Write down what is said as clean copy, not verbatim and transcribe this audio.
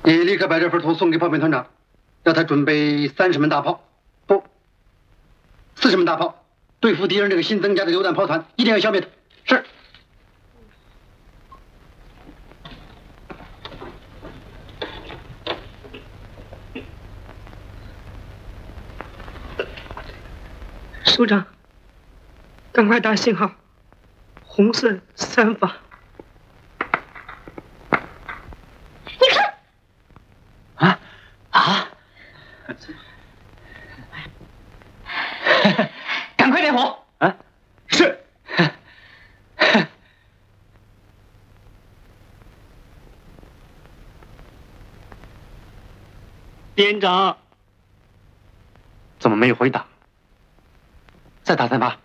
你立刻把这份图送给炮兵团长，让他准备30门大炮，不，40门大炮，对付敌人这个新增加的榴弹炮团，一定要消灭它。是。 首长，赶快打信号，红色3发。 你看， 赶快点火！ 啊，是。 连长， 怎么没有回答？再打3发。